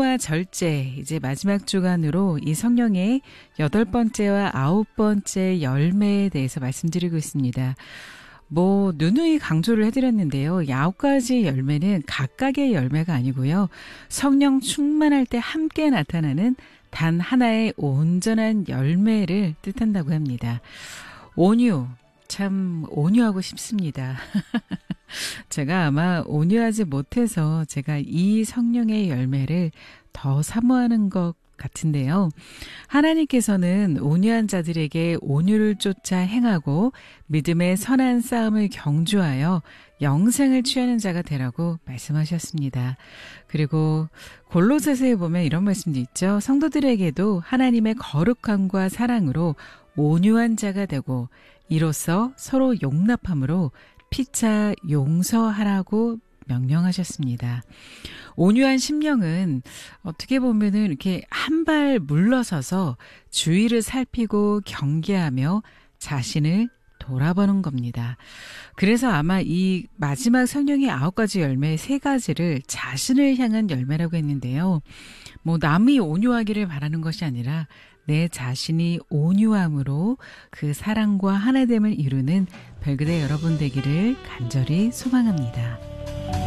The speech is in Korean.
온유와 절제, 이제 마지막 주간으로 이 성령의 8번째와 9번째 열매에 대해서 말씀드리고 있습니다. 누누이 강조를 해드렸는데요. 이 9가지 열매는 각각의 열매가 아니고요. 성령 충만할 때 함께 나타나는 단 하나의 온전한 열매를 뜻한다고 합니다. 온유, 참 온유하고 싶습니다. 제가 아마 온유하지 못해서 제가 이 성령의 열매를 더 사모하는 것 같은데요. 하나님께서는 온유한 자들에게 온유를 쫓아 행하고 믿음의 선한 싸움을 경주하여 영생을 취하는 자가 되라고 말씀하셨습니다. 그리고 골로새서에 보면 이런 말씀도 있죠. 성도들에게도 하나님의 거룩함과 사랑으로 온유한 자가 되고 이로써 서로 용납함으로 피차 용서하라고 명령하셨습니다. 온유한 심령은 어떻게 보면은 이렇게 한 발 물러서서 주위를 살피고 경계하며 자신을 돌아보는 겁니다. 그래서 아마 이 마지막 성령의 9가지 열매 3가지를 자신을 향한 열매라고 했는데요. 남이 온유하기를 바라는 것이 아니라 내 자신이 온유함으로 그 사랑과 하나됨을 이루는 별그대 여러분 되기를 간절히 소망합니다.